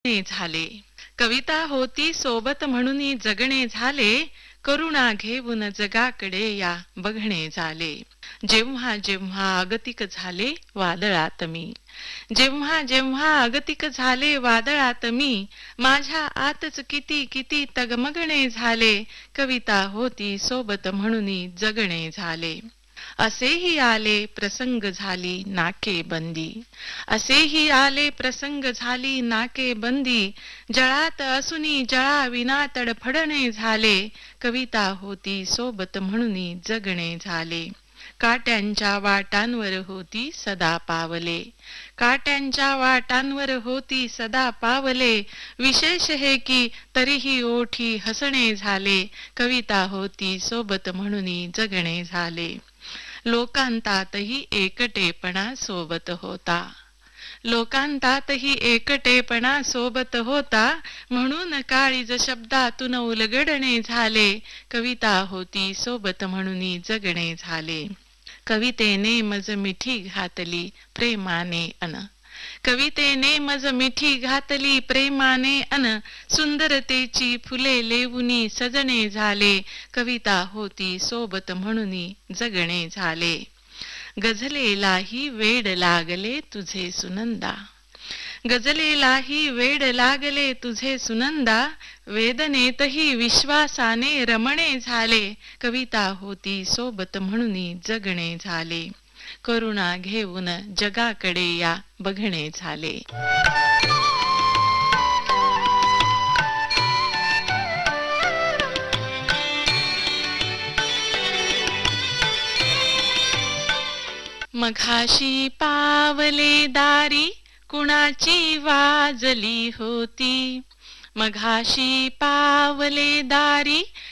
झाले. कविता होती सोबत म्हणून जगणे झाले. करुणा घेऊन जगाकडे या बघणे झाले. जेव्हा जेव्हा अगतिक झाले वादळात मी, जेव्हा जेव्हा अगतिक झाले वादळात मी, माझ्या आतच किती किती तगमगणे झाले. कविता होती सोबत म्हणून जगणे झाले. असेही आले प्रसंग झाली नाकेबंदी, असेही आले प्रसंग झाली नाकेबंदी. जळात असुनी जळाविना तडफडणे झाले. कविता होती सोबत म्हणून जगणे झाले. काट्यांच्या वाटांवर होती सदा पावले, काट्यांच्या वाटांवर होती सदा पावले. विशेष हे की तरीही ओठी हसणे झाले. कविता होती सोबत म्हणून जगणे झाले. लोकांतातही एकटेपणा सोबत होता, लोकांतातही एकटेपणा सोबत होता. म्हणून काळीज शब्दातून उलगडणे झाले. कविता होती सोबत म्हणून जगणे झाले. कवितेने मज मिठी घातली प्रेमाने अन, कवितेने मज मिठी घातली प्रेमाने अन. सुंदरतेची फुले लेवुनी सजणे झाले. कविता होती सोबत म्हणून जगणे झाले. गझलेलाही वेड लागले तुझे सुनंदा, गझलेलाही वेड लागले तुझे सुनंदा. वेदनेतही विश्वासाने रमणे झाले. कविता होती सोबत म्हणून जगणे झाले. करुणा घेऊन जगाकडे या बघणे झाले. मघाशी पावले दारी कुणाची वाजली होती, मघाशी पावले दारी